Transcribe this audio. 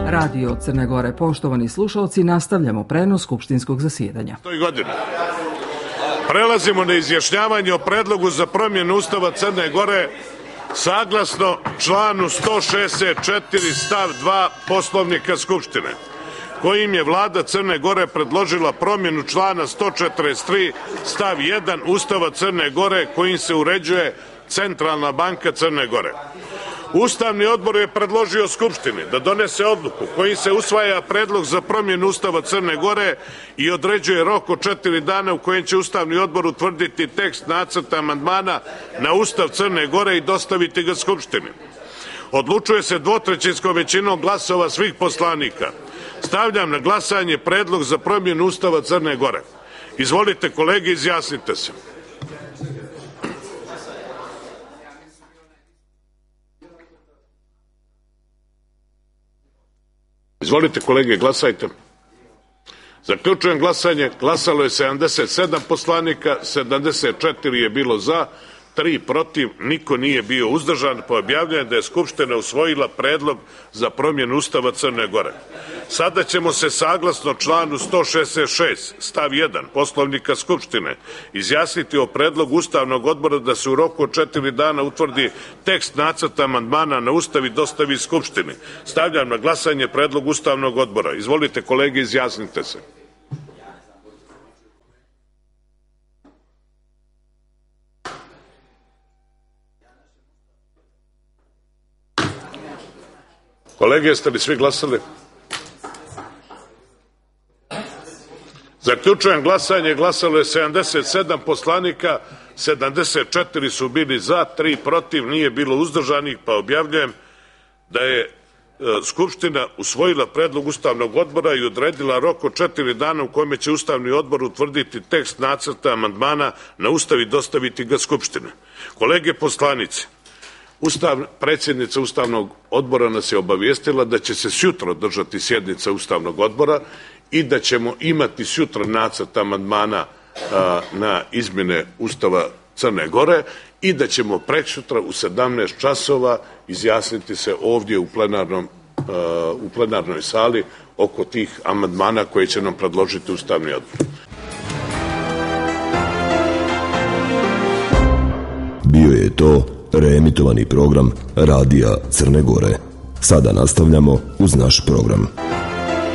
Radio Crne Gore, poštovani slušalci, nastavljamo prenos skupštinskog zasjedanja. Prelazimo na izjašnjavanje o predlogu za promjenu Ustava Crne Gore saglasno članu 164 stav 2 Poslovnika Skupštine, kojim je vlada Crne Gore predložila promjenu člana 143 stav 1 Ustava Crne Gore, kojim se uređuje Centralna banka Crne Gore. Ustavni odbor je predložio Skupštini da donese odluku kojim se usvaja predlog za promjenu Ustava Crne Gore i određuje rok od 4 dana u kojem će Ustavni odbor utvrditi tekst nacrta amandmana na Ustav Crne Gore i dostaviti ga Skupštini. Odlučuje se dvotrećinskom većinom glasova svih poslanika. Stavljam na glasanje predlog za promjenu Ustava Crne Gore. Izvolite kolege, izjasnite se. Izvolite kolege, glasajte. Zaključujem glasanje. Glasalo je 77 poslanika, 74 je bilo za, 3 protiv, niko nije bio uzdržan, pa objavljujem da je Skupština usvojila predlog za promjenu Ustava Crne Gore. Sada ćemo se saglasno članu 166 stav 1 Poslovnika Skupštine izjasniti o predlogu Ustavnog odbora da se u roku od 4 dana utvrdi tekst nacrta amandmana na Ustav i dostavi Skupštini. Stavljam na glasanje predlog Ustavnog odbora. Izvolite kolege, izjasnite se. Kolege, jeste li svi glasali? Zaključujem glasanje. Glasalo je 77 poslanika, 74 su bili za, 3 protiv, nije bilo uzdržanih, pa objavljujem da je Skupština usvojila predlog Ustavnog odbora i odredila rok od 4 dana u kome će Ustavni odbor utvrditi tekst nacrta amandmana na Ustav i dostaviti ga Skupštine. Kolege poslanici, predsjednica Ustavnog odbora nas je obavijestila da će se sutra održati sjednica Ustavnog odbora i da ćemo imati sutra nacrt amandmana na izmjene Ustava Crne Gore i da ćemo preksutra u 17 časova izjasniti se ovdje u plenarnoj sali oko tih amandmana koje će nam predložiti Ustavni odbor. Bio je to reemitovani program Radija Crne Gore. Sada nastavljamo uz naš program.